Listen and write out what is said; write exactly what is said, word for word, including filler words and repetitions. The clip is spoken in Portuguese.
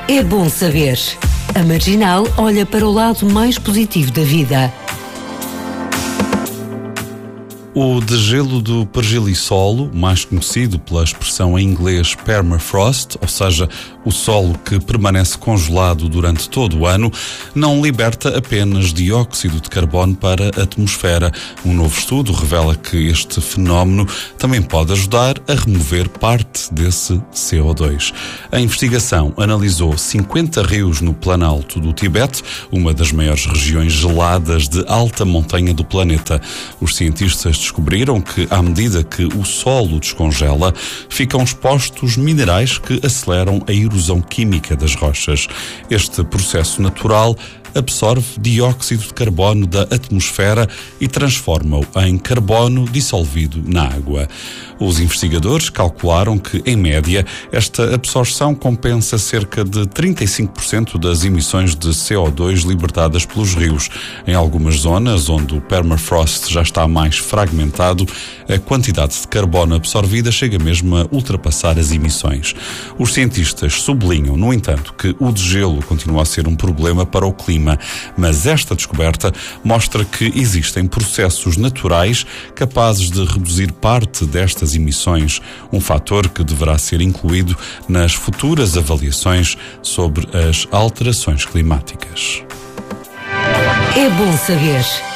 É bom saber. A Marginal olha para o lado mais positivo da vida. O degelo do pergelisolo, mais conhecido pela expressão em inglês permafrost, ou seja, o solo que permanece congelado durante todo o ano, não liberta apenas dióxido de carbono para a atmosfera. Um novo estudo revela que este fenómeno também pode ajudar a remover parte desse C O dois. A investigação analisou cinquenta rios no Planalto do Tibete, uma das maiores regiões geladas de alta montanha do planeta. Os cientistas descobriram que, à medida que o solo descongela, ficam expostos minerais que aceleram a erosão química das rochas. Este processo natural absorve dióxido de carbono da atmosfera e transforma-o em carbono dissolvido na água. Os investigadores calcularam que, em média, esta absorção compensa cerca de trinta e cinco por cento das emissões de C O dois libertadas pelos rios. Em algumas zonas onde o permafrost já está mais fragmentado, a quantidade de carbono absorvida chega mesmo a ultrapassar as emissões. Os cientistas sublinham, no entanto, que o degelo continua a ser um problema para o clima, mas esta descoberta mostra que existem processos naturais capazes de reduzir parte destas emissões, um fator que deverá ser incluído nas futuras avaliações sobre as alterações climáticas. É bom saber.